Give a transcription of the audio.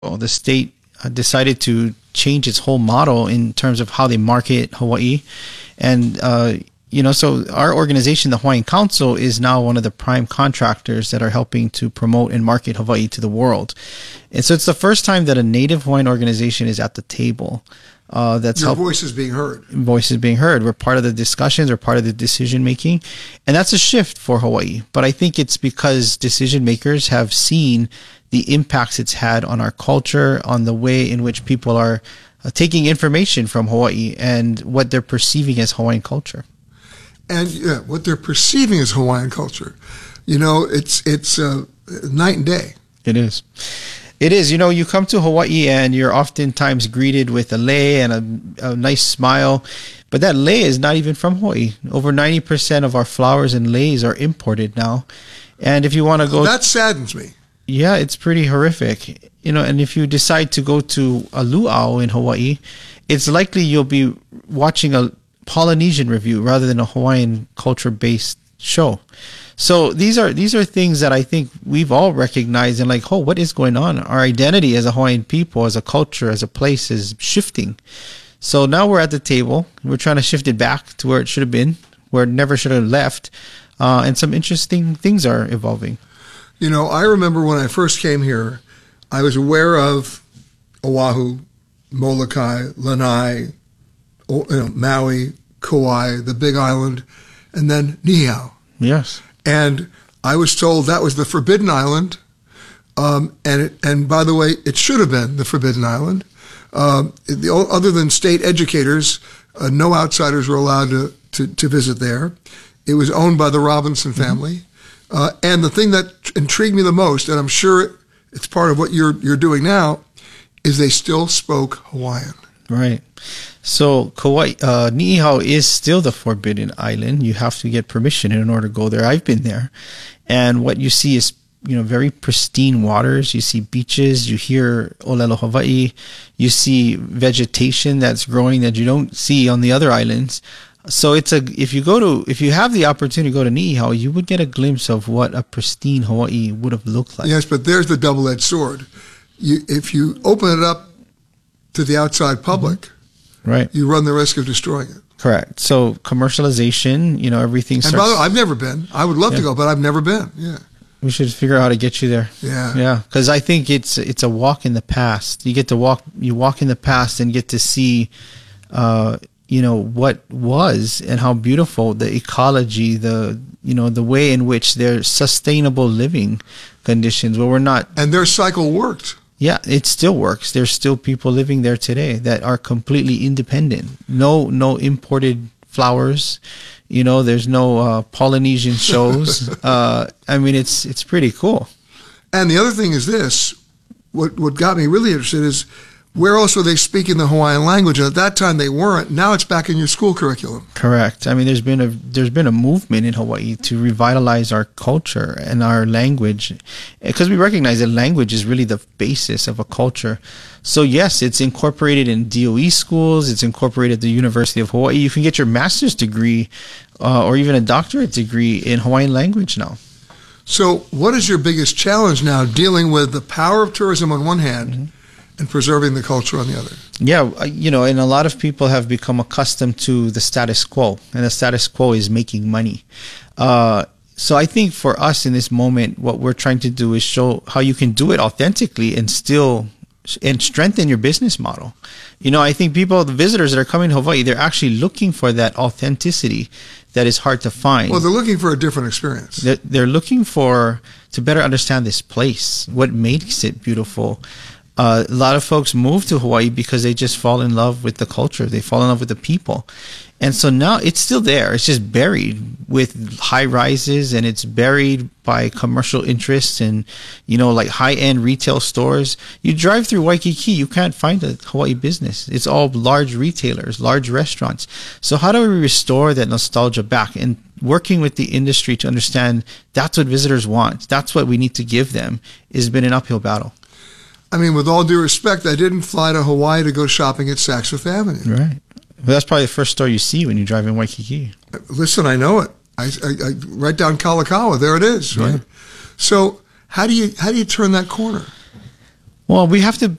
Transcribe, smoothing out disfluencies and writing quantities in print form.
the state decided to change its whole model in terms of how they market Hawaii. And, so our organization, the Hawaiian Council, is now one of the prime contractors that are helping to promote and market Hawaii to the world. And so it's the first time that a native Hawaiian organization is at the table. Your voice is being heard. Voice is being heard. We're part of the discussions. We're part of the decision making. And that's a shift for Hawaii. But I think it's because decision makers have seen the impacts it's had on our culture, on the way in which people are taking information from Hawaii and what they're perceiving as Hawaiian culture. And what they're perceiving as Hawaiian culture. It's night and day. It is. It is. You come to Hawaii and you're oftentimes greeted with a lei and a nice smile. But that lei is not even from Hawaii. Over 90% of our flowers and leis are imported now. And if you want to go... That saddens me. Yeah, it's pretty horrific. And if you decide to go to a luau in Hawaii, it's likely you'll be watching a Polynesian review rather than a Hawaiian culture-based show. So these are things that I think we've all recognized and like, what is going on? Our identity as a Hawaiian people, as a culture, as a place is shifting. So now we're at the table. We're trying to shift it back to where it should have been, where it never should have left. And some interesting things are evolving. I remember when I first came here, I was aware of Oahu, Molokai, Lanai, Maui, Kauai, the Big Island, and then Niihau. Yes. And I was told that was the Forbidden Island. And by the way, it should have been the Forbidden Island. Other than state educators, no outsiders were allowed to visit there. It was owned by the Robinson family. And the thing that intrigued me the most, and I'm sure it's part of what you're doing now, is they still spoke Hawaiian. Right. So Kauai, Niihau is still the Forbidden Island. You have to get permission in order to go there. I've been there. And what you see is, very pristine waters. You see beaches. You hear Olelo Hawaii. You see vegetation that's growing that you don't see on the other islands. So if you have the opportunity to go to Niihau, you would get a glimpse of what a pristine Hawaii would have looked like. Yes, but there's the double-edged sword. If you open it up to the outside public, right, you run the risk of destroying it. Correct. So commercialization, everything starts... And by the way, I've never been. I would love to go, but I've never been. Yeah. We should figure out how to get you there. Yeah. Yeah. Because I think it's a walk in the past. You walk in the past and get to see, what was and how beautiful the ecology, the way in which there's sustainable living conditions where we're not... And their cycle worked. Yeah, it still works. There's still people living there today that are completely independent. No imported flowers. There's no Polynesian shows. It's pretty cool. And the other thing is this. What got me really interested is where else were they speaking the Hawaiian language? And at that time they weren't. Now it's back in your school curriculum. Correct. There's been a movement in Hawaii to revitalize our culture and our language, because we recognize that language is really the basis of a culture. So yes, it's incorporated in DOE schools. It's incorporated at the University of Hawaii. You can get your master's degree or even a doctorate degree in Hawaiian language now. So what is your biggest challenge now, dealing with the power of tourism on one hand and preserving the culture on the other? Yeah, and a lot of people have become accustomed to the status quo, and the status quo is making money. So I think for us in this moment, what we're trying to do is show how you can do it authentically and strengthen your business model. I think the visitors that are coming to Hawaii, they're actually looking for that authenticity that is hard to find. Well, they're looking for a different experience. They're looking to better understand this place, what makes it beautiful. A lot of folks move to Hawaii because they just fall in love with the culture. They fall in love with the people. And so now it's still there. It's just buried with high rises, and it's buried by commercial interests and, like high-end retail stores. You drive through Waikiki, you can't find a Hawaii business. It's all large retailers, large restaurants. So how do we restore that nostalgia back? And working with the industry to understand that's what visitors want, that's what we need to give them, has been an uphill battle. With all due respect, I didn't fly to Hawaii to go shopping at Saks Fifth Avenue. Right. Well, that's probably the first store you see when you drive in Waikiki. Listen, I know it. I right down Kalakaua, there it is. Right. Yeah. So how do you turn that corner? Well, we have to